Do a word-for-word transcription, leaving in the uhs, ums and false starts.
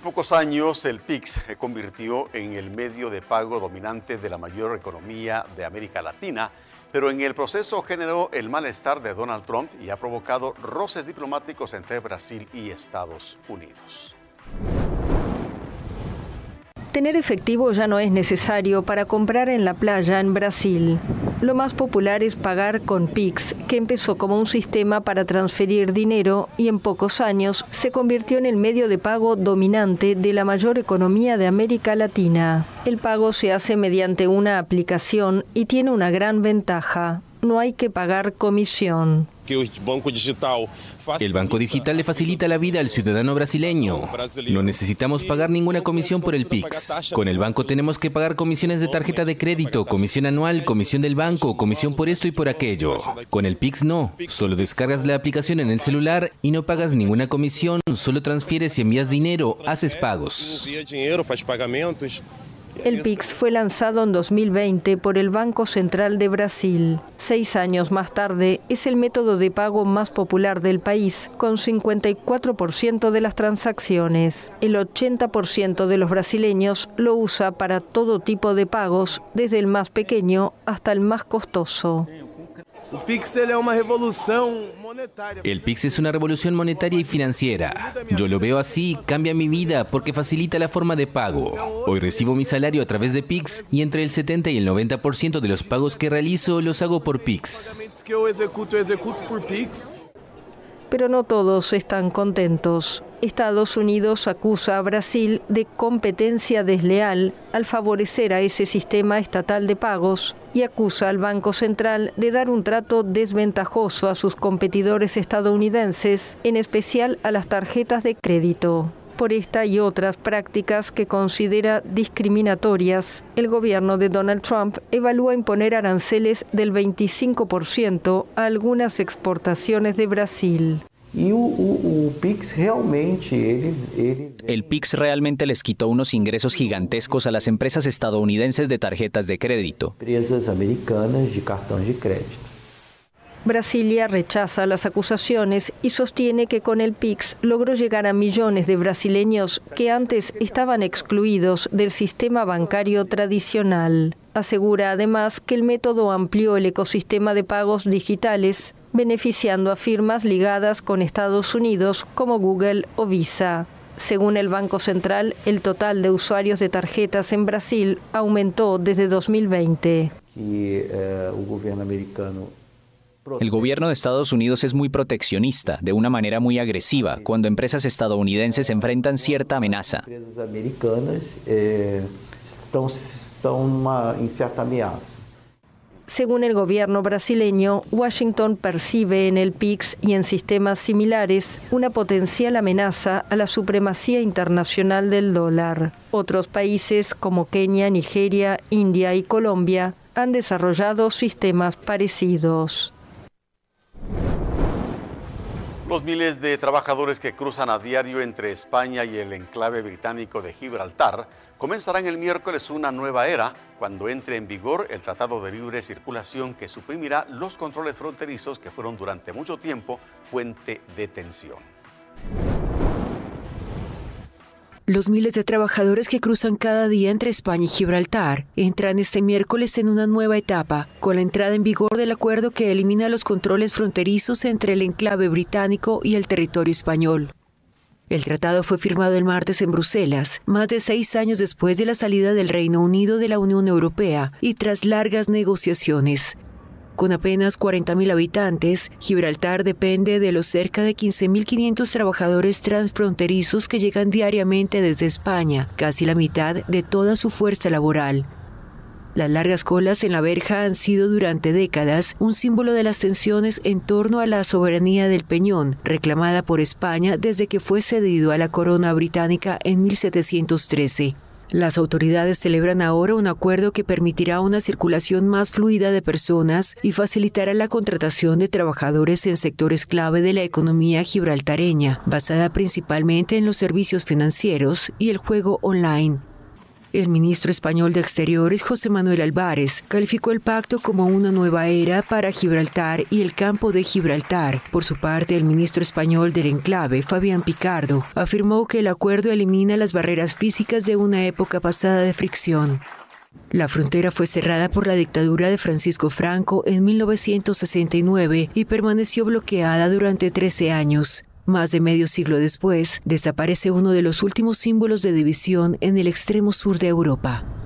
pocos años, el Pix se convirtió en el medio de pago dominante de la mayor economía de América Latina, pero en el proceso generó el malestar de Donald Trump y ha provocado roces diplomáticos entre Brasil y Estados Unidos. Tener efectivo ya no es necesario para comprar en la playa en Brasil. Lo más popular es pagar con Pix, que empezó como un sistema para transferir dinero y en pocos años se convirtió en el medio de pago dominante de la mayor economía de América Latina. El pago se hace mediante una aplicación y tiene una gran ventaja: no hay que pagar comisión. El banco digital le facilita la vida al ciudadano brasileño. No necesitamos pagar ninguna comisión por el Pix. Con el banco tenemos que pagar comisiones de tarjeta de crédito, comisión anual, comisión del banco, comisión por esto y por aquello. Con el Pix no. Solo descargas la aplicación en el celular y no pagas ninguna comisión. Solo transfieres y envías dinero, haces pagos. El Pix fue lanzado en dos mil veinte por el Banco Central de Brasil. Seis años más tarde, es el método de pago más popular del país, con cincuenta y cuatro por ciento de las transacciones. El ochenta por ciento de los brasileños lo usa para todo tipo de pagos, desde el más pequeño hasta el más costoso. El Pix es una revolución monetaria y financiera. Yo lo veo así, cambia mi vida porque facilita la forma de pago. Hoy recibo mi salario a través de Pix y entre el setenta y el noventa por ciento de los pagos que realizo los hago por Pix. Pero no todos están contentos. Estados Unidos acusa a Brasil de competencia desleal al favorecer a ese sistema estatal de pagos y acusa al Banco Central de dar un trato desventajoso a sus competidores estadounidenses, en especial a las tarjetas de crédito. Por esta y otras prácticas que considera discriminatorias, el gobierno de Donald Trump evalúa imponer aranceles del veinticinco por ciento a algunas exportaciones de Brasil. El Pix realmente les quitó unos ingresos gigantescos a las empresas estadounidenses de tarjetas de crédito. Brasilia rechaza las acusaciones y sostiene que con el Pix logró llegar a millones de brasileños que antes estaban excluidos del sistema bancario tradicional. Asegura además que el método amplió el ecosistema de pagos digitales, beneficiando a firmas ligadas con Estados Unidos como Google o Visa. Según el Banco Central, el total de usuarios de tarjetas en Brasil aumentó desde dos mil veinte. El gobierno de Estados Unidos es muy proteccionista, de una manera muy agresiva, cuando empresas estadounidenses enfrentan cierta amenaza. Según el gobierno brasileño, Washington percibe en el Pix y en sistemas similares una potencial amenaza a la supremacía internacional del dólar. Otros países como Kenia, Nigeria, India y Colombia han desarrollado sistemas parecidos. Los miles de trabajadores que cruzan a diario entre España y el enclave británico de Gibraltar comenzarán el miércoles una nueva era cuando entre en vigor el Tratado de Libre Circulación que suprimirá los controles fronterizos que fueron durante mucho tiempo fuente de tensión. Los miles de trabajadores que cruzan cada día entre España y Gibraltar entran este miércoles en una nueva etapa, con la entrada en vigor del acuerdo que elimina los controles fronterizos entre el enclave británico y el territorio español. El tratado fue firmado el martes en Bruselas, más de seis años después de la salida del Reino Unido de la Unión Europea y tras largas negociaciones. Con apenas cuarenta mil habitantes, Gibraltar depende de los cerca de quince mil quinientos trabajadores transfronterizos que llegan diariamente desde España, casi la mitad de toda su fuerza laboral. Las largas colas en la verja han sido durante décadas un símbolo de las tensiones en torno a la soberanía del Peñón, reclamada por España desde que fue cedido a la corona británica en mil setecientos trece. Las autoridades celebran ahora un acuerdo que permitirá una circulación más fluida de personas y facilitará la contratación de trabajadores en sectores clave de la economía gibraltareña, basada principalmente en los servicios financieros y el juego online. El ministro español de Exteriores, José Manuel Álvarez, calificó el pacto como una nueva era para Gibraltar y el campo de Gibraltar. Por su parte, el ministro español del enclave, Fabián Picardo, afirmó que el acuerdo elimina las barreras físicas de una época pasada de fricción. La frontera fue cerrada por la dictadura de Francisco Franco en mil novecientos sesenta y nueve y permaneció bloqueada durante trece años. Más de medio siglo después, desaparece uno de los últimos símbolos de división en el extremo sur de Europa.